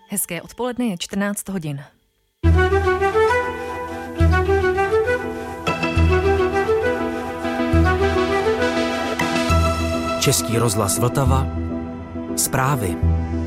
Hezké odpoledne, je 14 hodin. Český rozhlas Vltava. Zprávy.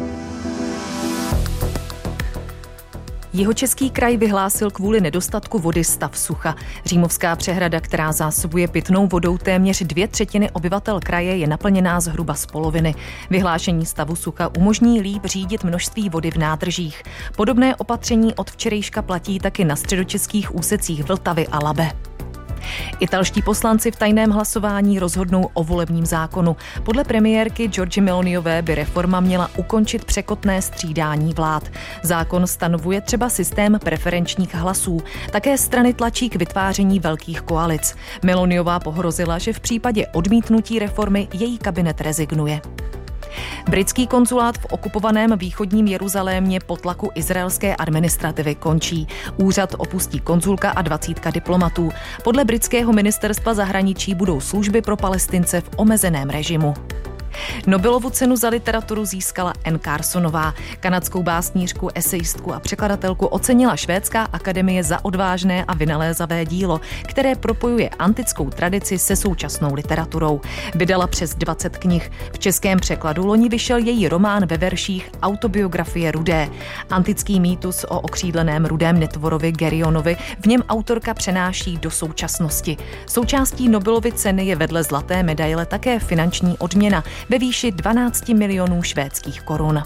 Jihočeský kraj vyhlásil kvůli nedostatku vody stav sucha. Římovská přehrada, která zásobuje pitnou vodou téměř 2/3 obyvatel kraje, je naplněná zhruba z poloviny. Vyhlášení stavu sucha umožní líp řídit množství vody v nádržích. Podobné opatření od včerejška platí taky na středočeských úsecích Vltavy a Labe. Italští poslanci v tajném hlasování rozhodnou o volebním zákonu. Podle premiérky Giorgie Meloniové by reforma měla ukončit překotné střídání vlád. Zákon stanovuje třeba systém preferenčních hlasů. Také strany tlačí k vytváření velkých koalic. Meloniová pohrozila, že v případě odmítnutí reformy její kabinet rezignuje. Britský konzulát v okupovaném východním Jeruzalémě po tlaku izraelské administrativy končí. Úřad opustí konzulka a 20 diplomatů. Podle britského ministerstva zahraničí budou služby pro Palestince v omezeném režimu. Nobelovu cenu za literaturu získala Anne Carsonová. Kanadskou básnířku, esejistku a překladatelku ocenila Švédská akademie za odvážné a vynalézavé dílo, které propojuje antickou tradici se současnou literaturou. Vydala přes 20 knih. V českém překladu loni vyšel její román ve verších Autobiografie Rudé. Antický mýtus o okřídleném rudém netvorovi Gerionovi v něm autorka přenáší do současnosti. Součástí Nobelovy ceny je vedle zlaté medaile také finanční odměna ve výši 12 milionů švédských korun.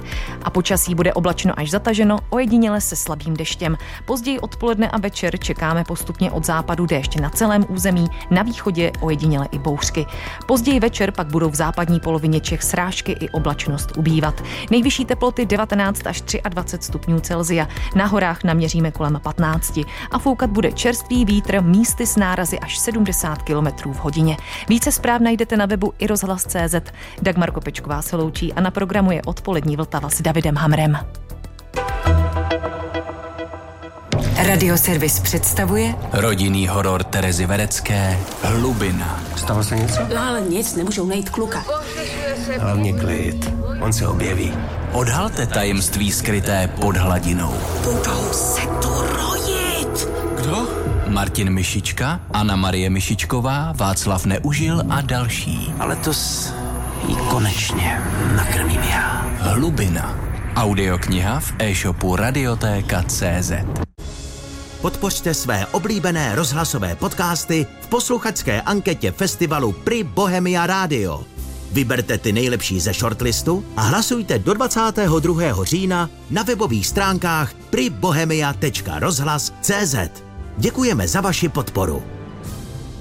A počasí bude oblačno až zataženo, ojediněle se slabým deštěm. Později odpoledne a večer čekáme postupně od západu déšť na celém území, na východě ojediněle i bouřky. Později večer pak budou v západní polovině Čech srážky i oblačnost ubývat. Nejvyšší teploty 19 až 23 stupňů Celsia, na horách naměříme kolem 15 a foukat bude čerstvý vítr, místy s nárazy až 70 km v hodině. Více zpráv najdete na webu iRozhlas.cz. Dagmar Kopečková se loučí a na programu je odpolední Vltava s Davidem Hamrem. Radioservis představuje Rodinný horor Terezy Verecké Hlubina. Stalo se něco? No ale nic, nemůžou najít kluka. Hlavně klid, on se objeví. Odhalte tajemství skryté pod hladinou. Budou se tu rojit. Kdo? Martin Myšička, Anna Marie Myšičková, Václav Neužil a další. Ale to jí konečně nakrmím já. Hlubina. Audiokniha v e-shopu Radiotéka.cz. Podpořte své oblíbené rozhlasové podcasty v posluchačské anketě festivalu Pri Bohemia Radio. Vyberte ty nejlepší ze shortlistu a hlasujte do 22. října na webových stránkách pribohemia.rozhlas.cz. Děkujeme za vaši podporu.